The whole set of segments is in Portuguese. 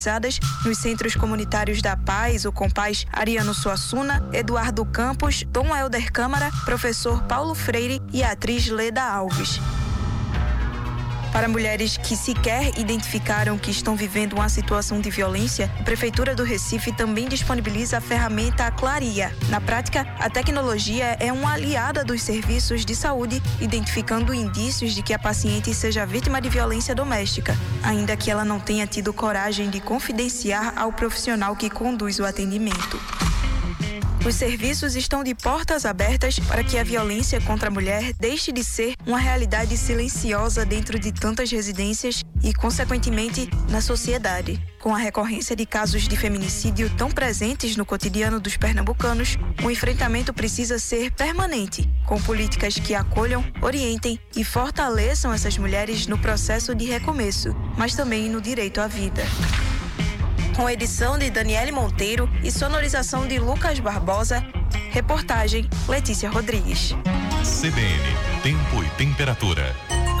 nos centros comunitários da Paz, o Compaz Ariano Suassuna, Eduardo Campos, Dom Helder Câmara, professor Paulo Freire e a atriz Leda Alves. Para mulheres que sequer identificaram que estão vivendo uma situação de violência, a Prefeitura do Recife também disponibiliza a ferramenta Claria. Na prática, a tecnologia é uma aliada dos serviços de saúde, identificando indícios de que a paciente seja vítima de violência doméstica, ainda que ela não tenha tido coragem de confidenciar ao profissional que conduz o atendimento. Os serviços estão de portas abertas para que a violência contra a mulher deixe de ser uma realidade silenciosa dentro de tantas residências e, consequentemente, na sociedade. Com a recorrência de casos de feminicídio tão presentes no cotidiano dos pernambucanos, o enfrentamento precisa ser permanente, com políticas que acolham, orientem e fortaleçam essas mulheres no processo de recomeço, mas também no direito à vida. Com edição de Daniele Monteiro e sonorização de Lucas Barbosa, reportagem Letícia Rodrigues. CBN, tempo e temperatura.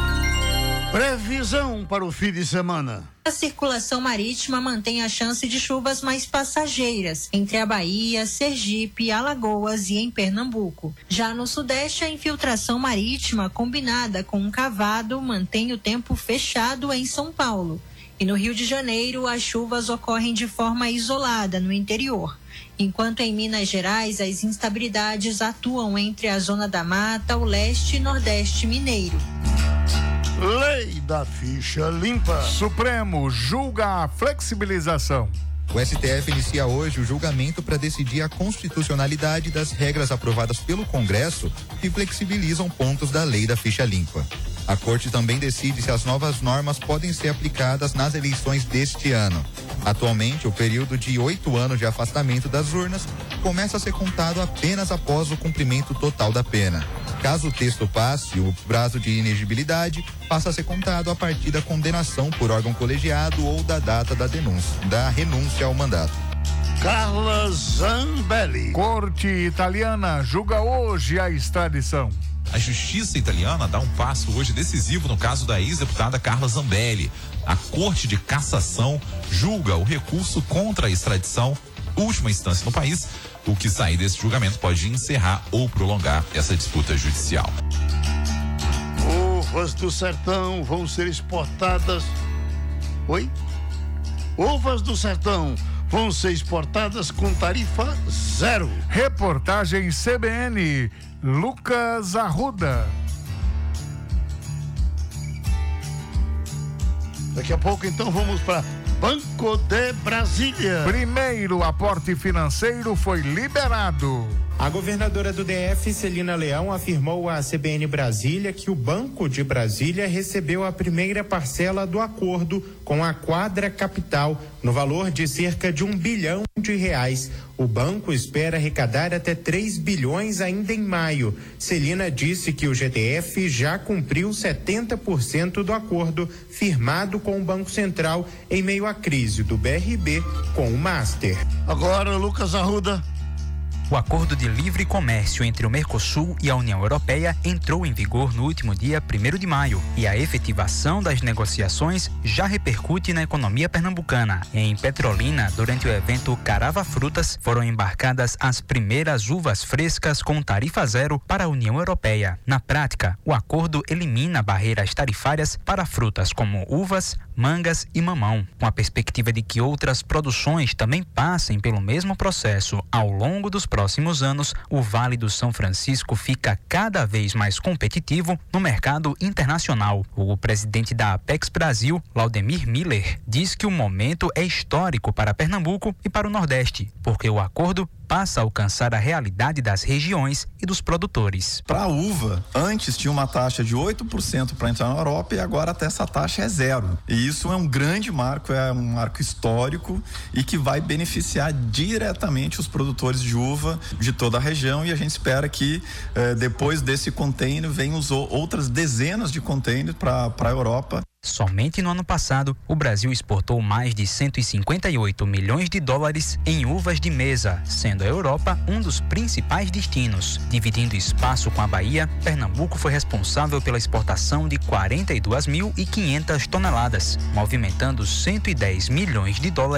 Previsão para o fim de semana. A circulação marítima mantém a chance de chuvas mais passageiras entre a Bahia, Sergipe, Alagoas e em Pernambuco. Já no Sudeste, a infiltração marítima combinada com um cavado mantém o tempo fechado em São Paulo. E no Rio de Janeiro, as chuvas ocorrem de forma isolada no interior, enquanto em Minas Gerais as instabilidades atuam entre a Zona da Mata, o leste e nordeste mineiro. Lei da ficha limpa. Supremo julga a flexibilização. O STF inicia hoje o julgamento para decidir a constitucionalidade das regras aprovadas pelo Congresso que flexibilizam pontos da lei da ficha limpa. A Corte também decide se as novas normas podem ser aplicadas nas eleições deste ano. Atualmente, o período de 8 anos de afastamento das urnas começa a ser contado apenas após o cumprimento total da pena. Caso o texto passe, o prazo de inegibilidade passa a ser contado a partir da condenação por órgão colegiado ou da data da renúncia ao mandato. Carla Zambelli. Corte italiana julga hoje a extradição. A justiça italiana dá um passo hoje decisivo no caso da ex-deputada Carla Zambelli. A Corte de Cassação julga o recurso contra a extradição, última instância no país. O que sair desse julgamento pode encerrar ou prolongar essa disputa judicial. Uvas do sertão vão ser exportadas. Oi? Uvas do sertão vão ser exportadas com tarifa zero. Reportagem CBN, Lucas Arruda. Daqui a pouco, então, vamos para Banco de Brasília. Primeiro aporte financeiro foi liberado. A governadora do DF, Celina Leão, afirmou à CBN Brasília que o Banco de Brasília recebeu a primeira parcela do acordo com a Quadra Capital, no valor de cerca de R$1 bilhão. O banco espera arrecadar até 3 bilhões ainda em maio. Celina disse que o GDF já cumpriu 70% do acordo firmado com o Banco Central em meio à crise do BRB com o Master. Agora, Lucas Arruda. O acordo de livre comércio entre o Mercosul e a União Europeia entrou em vigor no último dia 1º de maio e a efetivação das negociações já repercute na economia pernambucana. Em Petrolina, durante o evento Carava Frutas, foram embarcadas as primeiras uvas frescas com tarifa zero para a União Europeia. Na prática, o acordo elimina barreiras tarifárias para frutas como uvas, mangas e mamão, com a perspectiva de que outras produções também passem pelo mesmo processo ao longo dos próximos anos. O Vale do São Francisco fica cada vez mais competitivo no mercado internacional. O presidente da Apex Brasil, Laudemir Miller, diz que o momento é histórico para Pernambuco e para o Nordeste, porque o acordo passa a alcançar a realidade das regiões e dos produtores. Para a uva, antes tinha uma taxa de 8% para entrar na Europa e agora até essa taxa é zero. E isso é um grande marco, é um marco histórico e que vai beneficiar diretamente os produtores de uva de toda a região, e a gente espera que depois desse container venham outras dezenas de containers para a Europa. Somente no ano passado, o Brasil exportou mais de 158 milhões de dólares em uvas de mesa, sendo a Europa um dos principais destinos. Dividindo espaço com a Bahia, Pernambuco foi responsável pela exportação de 42.500 toneladas, movimentando 110 milhões de dólares